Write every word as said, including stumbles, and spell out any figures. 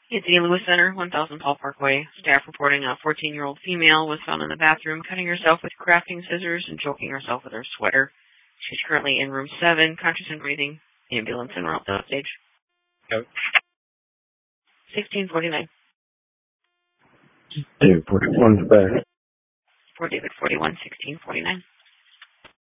It's the Lewis Center, one thousand Paul Parkway. Staff reporting a fourteen-year-old female was found in the bathroom cutting herself with crafting scissors and choking herself with her sweater. She's currently in room seven, conscious and breathing. Ambulance en route to stage. Yep. sixteen forty-nine. David forty-one's back. For David forty-one, sixteen forty-nine.